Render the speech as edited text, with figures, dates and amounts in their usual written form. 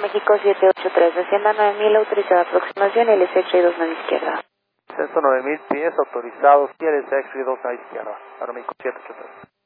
México 783, Hacienda 9000, autorizada aproximación, LS 2 a la izquierda. Censo 9000 pies, autorizado, LS 2 a la izquierda, Aeroméxico 783.